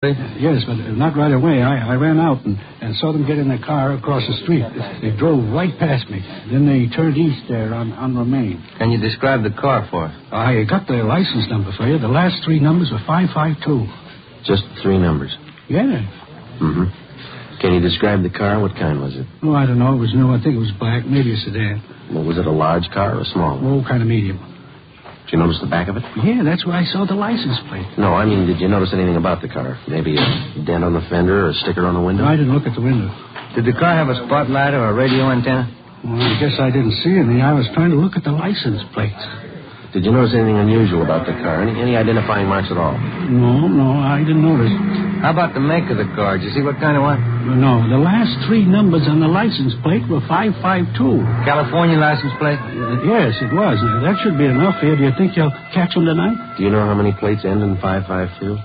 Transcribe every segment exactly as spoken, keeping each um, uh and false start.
Yes, but not right away. I, I ran out and, and saw them get in their car across the street. They drove right past me. Then they turned east there on, on Romaine. Can you describe the car for us? I got the license number for you. The last three numbers were five five two. Just three numbers? Yeah. Mm-hmm. Can you describe the car? What kind was it? Oh, I don't know. It was new. I think it was black. Maybe a sedan. Well, was it a large car or a small one? Oh, kind of medium. Did you notice the back of it? Yeah, that's where I saw the license plate. No, I mean, did you notice anything about the car? Maybe a dent on the fender or a sticker on the window? No, I didn't look at the window. Did the car have a spotlight or a radio antenna? Well, I guess I didn't see any. I was trying to look at the license plates. Did you notice anything unusual about the car? Any, any identifying marks at all? No, no, I didn't notice. How about the make of the car? Did you see what kind of one? No, the last three numbers on the license plate were five five two. California license plate? Uh, yes, it was. Uh, that should be enough here. Do you think you'll catch them tonight? Do you know how many plates end in five five two?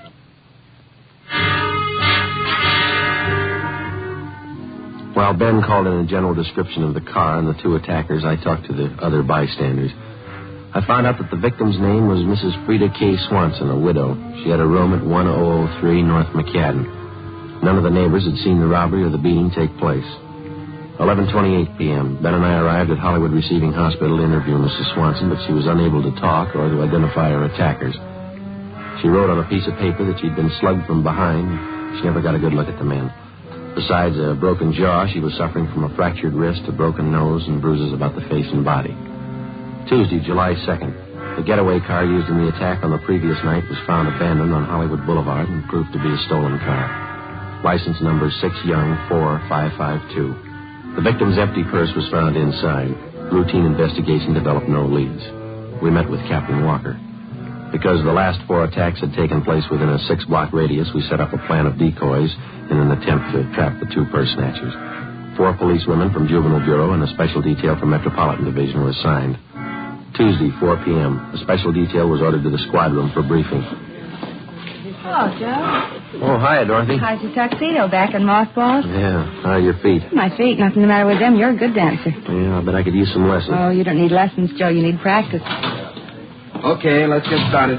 While Ben called in a general description of the car and the two attackers, I talked to the other bystanders. I found out that the victim's name was Missus Frida K. Swanson, a widow. She had a room at one oh oh three North McCadden. None of the neighbors had seen the robbery or the beating take place. eleven twenty-eight p.m. Ben and I arrived at Hollywood Receiving Hospital to interview Missus Swanson, but she was unable to talk or to identify her attackers. She wrote on a piece of paper that she'd been slugged from behind. She never got a good look at the men. Besides a broken jaw, she was suffering from a fractured wrist, a broken nose, and bruises about the face and body. Tuesday, July second, the getaway car used in the attack on the previous night was found abandoned on Hollywood Boulevard and proved to be a stolen car. License number six Young four five five two. The victim's empty purse was found inside. Routine investigation developed no leads. We met with Captain Walker. Because the last four attacks had taken place within a six-block radius, we set up a plan of decoys in an attempt to trap the two purse snatchers. Four policewomen from Juvenile Bureau and a special detail from Metropolitan Division were assigned. Tuesday, four p.m., a special detail was ordered to the squad room for briefing. Hello, Joe. Oh, hiya, Dorothy. How's your tuxedo? Back in mothballs? Yeah, how are your feet? My feet. Nothing the matter with them. You're a good dancer. Yeah, I bet I could use some lessons. Oh, you don't need lessons, Joe. You need practice. Okay, let's get started.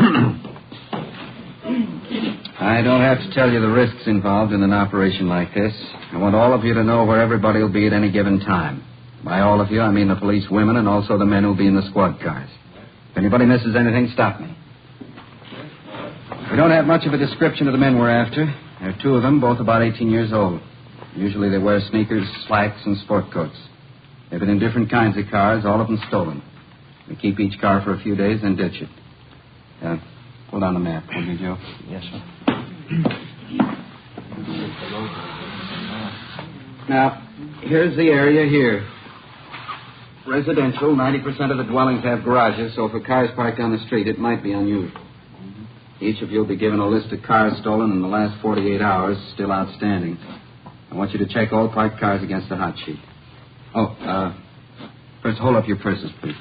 I don't have to tell you the risks involved in an operation like this. I want all of you to know where everybody will be at any given time. By all of you, I mean the police women and also the men who'll be in the squad cars. If anybody misses anything, stop me. We don't have much of a description of the men we're after. There are two of them, both about eighteen years old. Usually they wear sneakers, slacks, and sport coats. They've been in different kinds of cars, all of them stolen. We keep each car for a few days, then ditch it. Uh, hold on the map, will you, Joe? Yes, sir. Now, here's the area here. Residential, ninety percent of the dwellings have garages, so if a car's parked on the street, it might be unusual. Each of you will be given a list of cars stolen in the last forty-eight hours, still outstanding. I want you to check all parked cars against the hot sheet. Oh, uh, first hold up your purses, please.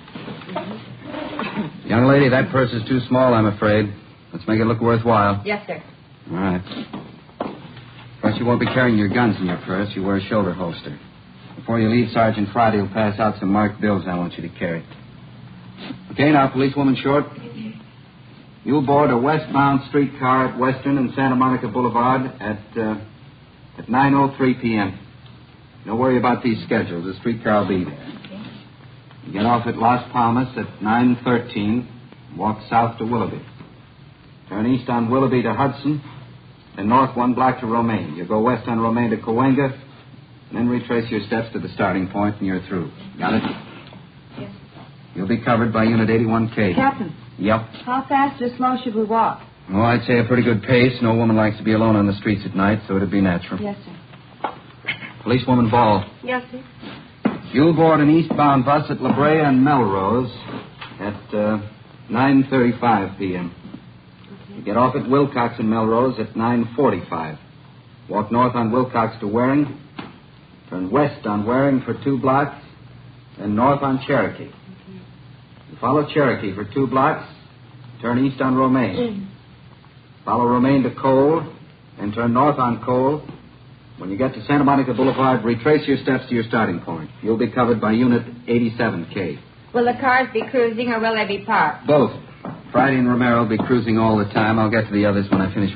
Young lady, that purse is too small, I'm afraid. Let's make it look worthwhile. Yes, sir. All right. Of course, you won't be carrying your guns in your purse. You wear a shoulder holster. Before you leave, Sergeant Friday will pass out some marked bills I want you to carry. Okay, now, policewoman Short. You'll board a westbound streetcar at Western and Santa Monica Boulevard at, uh, at nine oh three p.m. Don't worry about these schedules. The streetcar will be there. You get off at Las Palmas at nine thirteen. Walk south to Willoughby. Turn east on Willoughby to Hudson, then north one block to Romaine. You go west on Romaine to Cahuenga, and then retrace your steps to the starting point, and you're through. Got it? Yes. You'll be covered by Unit eighty-one K. Captain. Yep. How fast or slow should we walk? Oh, I'd say a pretty good pace. No woman likes to be alone on the streets at night, so it'd be natural. Yes, sir. Policewoman Ball. Yes, sir. You'll board an eastbound bus at La Brea and Melrose at uh, nine thirty-five p.m. You get off at Wilcox and Melrose at nine forty-five. Walk north on Wilcox to Waring. Turn west on Waring for two blocks, then north on Cherokee. Okay. You follow Cherokee for two blocks, turn east on Romaine. Mm. Follow Romaine to Cole, and turn north on Cole. When you get to Santa Monica Boulevard, retrace your steps to your starting point. You'll be covered by Unit eighty-seven K. Will the cars be cruising or will they be parked? Both. Friday and Romero will be cruising all the time. I'll get to the others when I finish